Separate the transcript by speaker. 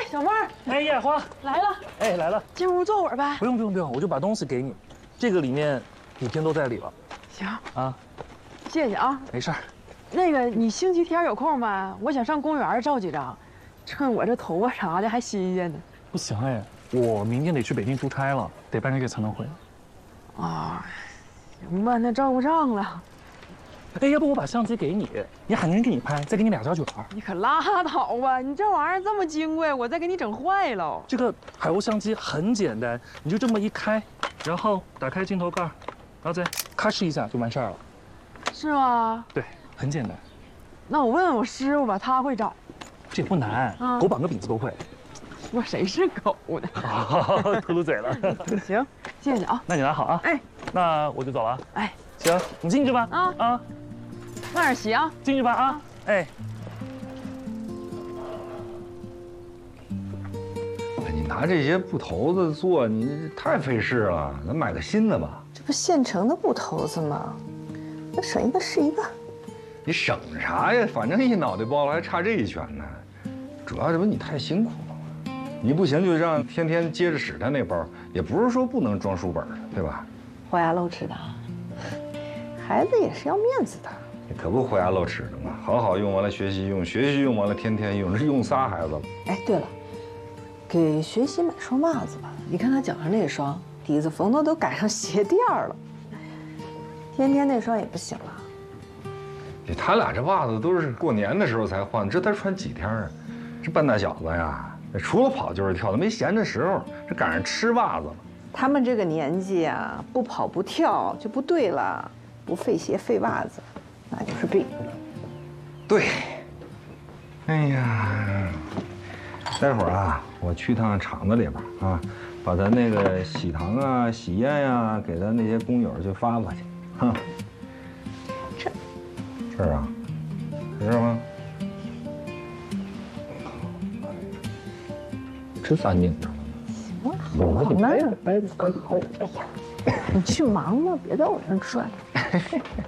Speaker 1: 小妹儿，
Speaker 2: 哎，叶花
Speaker 1: 来了，
Speaker 2: 哎，来了。
Speaker 1: 进屋坐会儿呗。
Speaker 2: 不用，我就把东西给你，这个里面5天都在里了。
Speaker 1: 行
Speaker 2: 啊，
Speaker 1: 谢谢啊。
Speaker 2: 没事儿。
Speaker 1: 那个，你星期天有空吗？我想上公园照几张，趁我这头发啥的还新鲜呢。
Speaker 2: 不行哎，我明天得去北京出差了，得半个月才能回。
Speaker 1: 啊，行吧，那照不上了。
Speaker 2: 哎，要不我把相机给你，你喊人给你拍，再给你2小卷。
Speaker 1: 你可拉倒吧！你这玩意儿这么金贵，我再给你整坏了。
Speaker 2: 这个海鸥相机很简单，你就这么一开，然后打开镜头盖，然后再咔哧一下就完事儿了。
Speaker 1: 是吗？
Speaker 2: 对，很简单。
Speaker 1: 那我问问我师傅吧，他会找。
Speaker 2: 这也不难，狗绑个饼子都会。
Speaker 1: 我谁是狗呢？
Speaker 2: 透露嘴了。
Speaker 1: 行，谢谢啊。
Speaker 2: 那你拿好啊。哎，那我就走了。
Speaker 1: 哎，
Speaker 2: 行，你进去吧。啊。
Speaker 1: 慢点洗啊！
Speaker 2: 进去吧啊！哎，
Speaker 3: 你拿这些布头子做，你太费事了，咱买个新的吧。
Speaker 4: 这不现成的布头子吗？那省一个是一个。
Speaker 3: 你省啥呀？反正一脑袋包了，还差这一拳呢。主要这不你太辛苦了吗？你不行就让天天接着使他那包，也不是说不能装书本的，对吧？
Speaker 4: 豁牙露齿的，孩子也是要面子的。
Speaker 3: 你可不豁牙露齿的嘛，好好用完了学习用，学习用完了天天用，这用仨孩子了。
Speaker 4: 哎，对了，给学习买双袜子吧。你看他脚上那双底子缝的都赶上鞋垫了，天天那双也不行了。
Speaker 3: 他俩这袜子都是过年的时候才换，这他穿几天啊？这笨大小子呀，除了跑就是跳的，没闲着时候，这赶上吃袜子了。
Speaker 4: 他们这个年纪啊，不跑不跳就不对了，不费鞋费袜子。那就是病。
Speaker 3: 对，哎呀，待会儿啊，我去趟厂子里边啊，把咱那个喜糖啊、喜宴呀，给咱那些工友去发去。哼，这儿啊，是这吗？真安静着。
Speaker 4: 行了，好了，慢点，哎呀，你去忙吧，别在我这儿转。